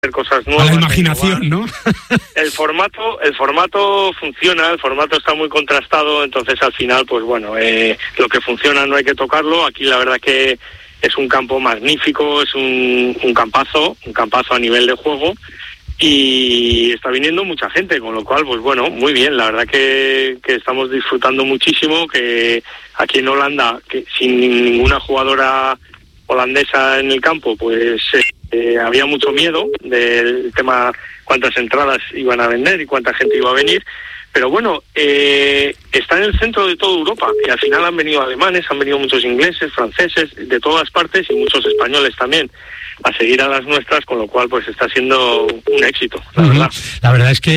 cosas nuevas. A la imaginación, ¿no? El formato funciona, el formato está muy contrastado, entonces al final, pues bueno, lo que funciona no hay que tocarlo. Aquí la verdad que es un campo magnífico, es un campazo a nivel de juego, y está viniendo mucha gente, con lo cual, pues bueno, muy bien, la verdad que estamos disfrutando muchísimo, que aquí en Holanda, que sin ninguna jugadora holandesa en el campo, pues había mucho miedo del tema cuántas entradas iban a vender y cuánta gente iba a venir, pero bueno, está en el centro de toda Europa, y al final han venido alemanes, han venido muchos ingleses, franceses, de todas partes, y muchos españoles también, a seguir a las nuestras, con lo cual pues está siendo un éxito, la verdad. La verdad es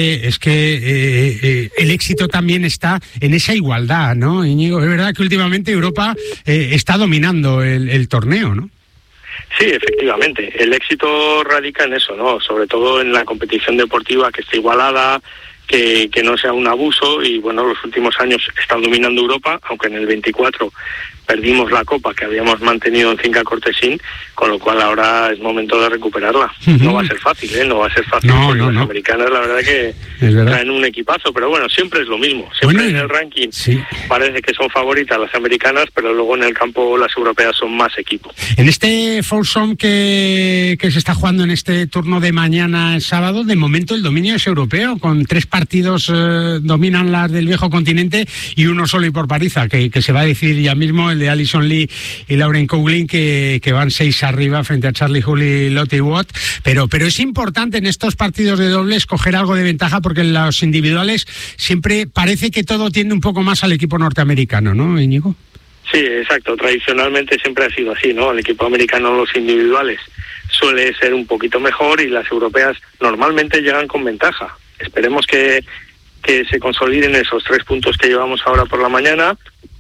que el éxito también está en esa igualdad, ¿no, Íñigo? Es verdad que últimamente Europa está dominando el torneo, ¿no? Sí, efectivamente. El éxito radica en eso, ¿no? Sobre todo en la competición deportiva, que esté igualada, que no sea un abuso, y bueno, los últimos años están dominando Europa, aunque en el 24 perdimos la copa que habíamos mantenido en Finca Cortesín, con lo cual ahora es momento de recuperarla. No va a ser fácil, no va a ser fácil, porque las americanas la verdad que traen un equipazo, pero bueno, siempre es lo mismo, siempre en el ranking parece que son favoritas las americanas, pero luego en el campo las europeas son más equipo. En este foursome que se está jugando en este turno de mañana sábado, de momento el dominio es europeo, con 3 partidos dominan las del viejo continente y uno solo y por paliza, que se va a decir ya mismo, el de Alison Lee y Lauren Coughlin, que van 6 arriba frente a Charlie Hull y Lottie Watt, pero es importante en estos partidos de dobles coger algo de ventaja, porque en los individuales siempre parece que todo tiende un poco más al equipo norteamericano, ¿no, Íñigo? Sí, exacto, tradicionalmente siempre ha sido así, ¿no? El equipo americano, los individuales, suele ser un poquito mejor, y las europeas normalmente llegan con ventaja. Esperemos que se consoliden esos 3 puntos que llevamos ahora por la mañana,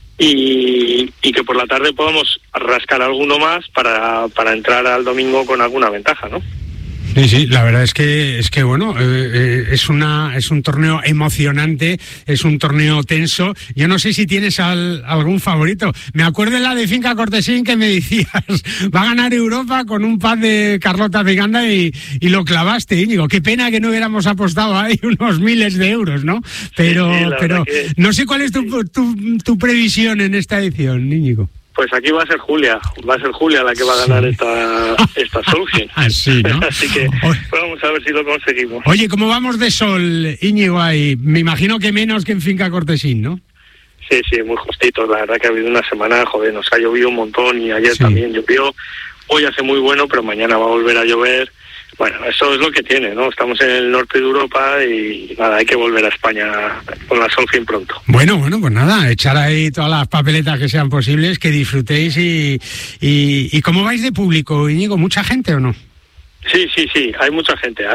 y que por la tarde podamos rascar alguno más para entrar al domingo con alguna ventaja, ¿no? Sí, la verdad es que bueno, es un torneo emocionante, es un torneo tenso. Yo no sé si tienes algún favorito. Me acuerdo en la de Finca Cortesín que me decías, va a ganar Europa con un pad de Carlota Ciganda, y lo clavaste, Íñigo. Qué pena que no hubiéramos apostado ahí unos miles de euros, ¿no? Pero no sé cuál es tu previsión en esta edición, Íñigo. Pues aquí va a ser Julia la que va a ganar esta Solheim. Así, ¿no? Así que vamos a ver si lo conseguimos. Oye, ¿cómo vamos de sol, Íñigo, ahí? Me imagino que menos que en Finca Cortesín, ¿no? Sí, muy justito. La verdad que ha habido una semana, nos ha llovido un montón, y ayer también llovió. Hoy hace muy bueno, pero mañana va a volver a llover. Bueno, eso es lo que tiene, ¿no? Estamos en el norte de Europa y nada, hay que volver a España con la Solheim pronto. Bueno, pues nada, echar ahí todas las papeletas que sean posibles, que disfrutéis. ¿Y cómo vais de público, Íñigo? ¿Mucha gente o no? Sí, hay mucha gente.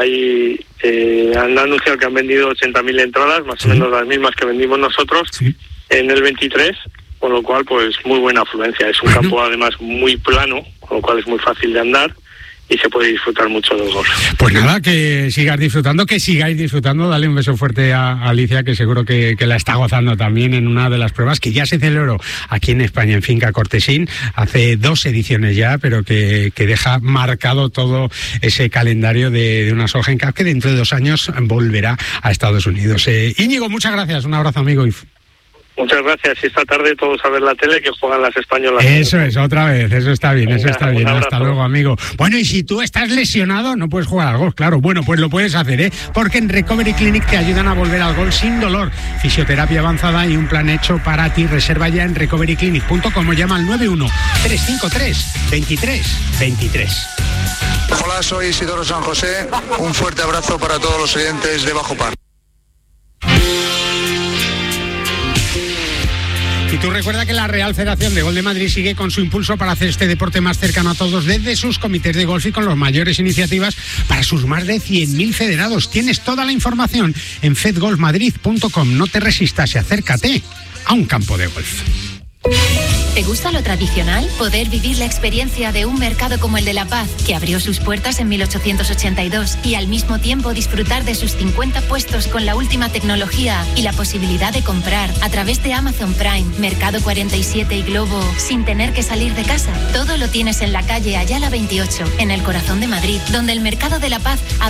Han anunciado que han vendido 80.000 entradas, más o menos las mismas que vendimos nosotros en el 23, con lo cual pues muy buena afluencia. Es un campo además muy plano, con lo cual es muy fácil de andar, y se puede disfrutar mucho del golf. Pues nada, que sigáis disfrutando. Dale un beso fuerte a Alicia, que seguro que la está gozando también en una de las pruebas que ya se celebró aquí en España, en Finca Cortesín, hace 2 ediciones ya, pero que deja marcado todo ese calendario de una Solheim Cup que dentro de 2 años volverá a Estados Unidos. Íñigo, muchas gracias, un abrazo, amigo. Muchas gracias. Y esta tarde todos a ver la tele, que juegan las españolas. Eso es, otra vez. Eso está bien. Hasta luego, amigo. Bueno, y si tú estás lesionado, no puedes jugar al golf, claro. Bueno, pues lo puedes hacer, porque en Recovery Clinic te ayudan a volver al golf sin dolor. Fisioterapia avanzada y un plan hecho para ti. Reserva ya en recoveryclinic.com o llama al 91-353-2323. Hola, soy Isidoro San José. Un fuerte abrazo para todos los oyentes de Bajo Par. Y tú recuerda que la Real Federación de Golf de Madrid sigue con su impulso para hacer este deporte más cercano a todos, desde sus comités de golf y con las mayores iniciativas para sus más de 100.000 federados. Tienes toda la información en fedgolfmadrid.com. No te resistas y acércate a un campo de golf. ¿Te gusta lo tradicional? Poder vivir la experiencia de un mercado como el de La Paz, que abrió sus puertas en 1882, y al mismo tiempo disfrutar de sus 50 puestos con la última tecnología y la posibilidad de comprar a través de Amazon Prime, Mercado 47 y Globo, sin tener que salir de casa. Todo lo tienes en la calle Ayala 28, en el corazón de Madrid, donde el Mercado de La Paz